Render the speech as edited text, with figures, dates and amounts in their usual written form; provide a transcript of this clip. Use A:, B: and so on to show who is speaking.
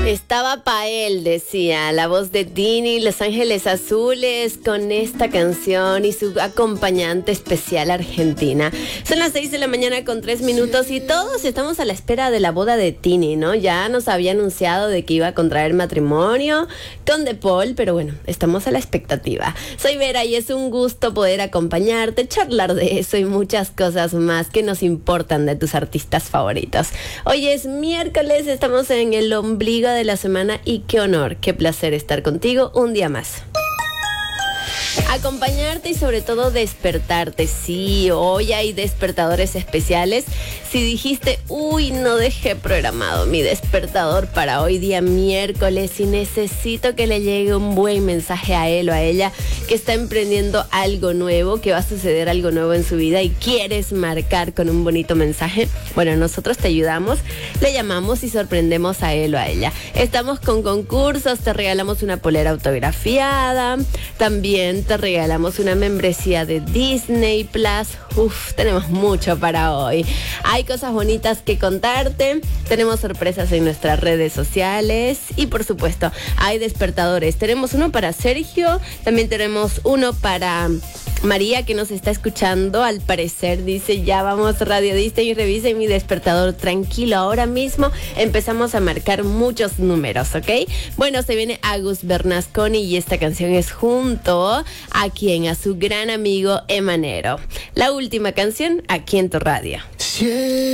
A: Estaba pa' él, decía la voz de Tini, Los Ángeles Azules, con esta canción y su acompañante especial argentina. Son las 6 de la mañana con 3 minutos y todos estamos a la espera de la boda de Tini, ¿no? Ya nos había anunciado de que iba a contraer matrimonio con De Paul, pero bueno, estamos a la expectativa. Soy Vera y es un gusto poder acompañarte, charlar de eso y muchas cosas más que nos importan de tus artistas favoritos. Hoy es miércoles, estamos en el ombligo de la semana y qué honor, qué placer estar contigo un día más. Acompañarte y sobre todo despertarte. Sí, hoy hay despertadores especiales. Si dijiste, uy, no dejé programado mi despertador para hoy día miércoles y necesito que le llegue un buen mensaje a él o a ella que está emprendiendo algo nuevo, que va a suceder algo nuevo en su vida y quieres marcar con un bonito mensaje, bueno, nosotros te ayudamos, le llamamos y sorprendemos a él o a ella. Estamos con concursos, te regalamos una polera autografiada, también te regalamos una membresía de Disney Plus. Tenemos mucho para hoy. Hay cosas bonitas que contarte, tenemos sorpresas en nuestras redes sociales y por supuesto hay despertadores. Tenemos uno para Sergio, también tenemos uno para María, que nos está escuchando, al parecer dice, ya vamos Radio Disney y revisen mi despertador. Tranquilo, ahora mismo empezamos a marcar muchos números, ¿ok? Bueno, se viene Agus Bernasconi y esta canción es junto a quien, a su gran amigo Emanero. La última canción aquí en tu radio.